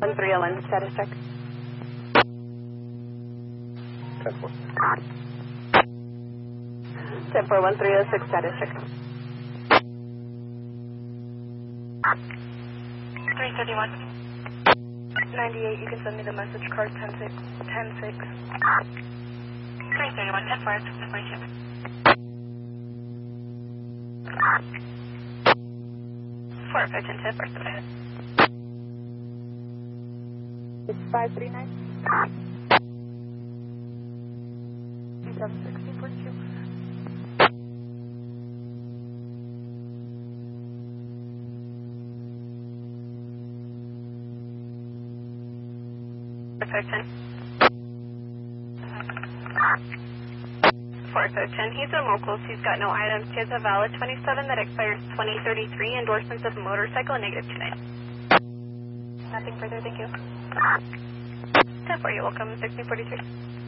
1301, status check. 10-4. 10-4-1306, status check. 331. 98, you can send me the message card, 10-6. 10-6. 331, 10-4, 42. 415, 10-4, 7. It's 539. 76042. He's in locals. He's got no items. He has a valid 27 that expires 2033. Endorsements of motorcycle negative tonight. Nothing further, thank you. 10-4, you're welcome. 1643.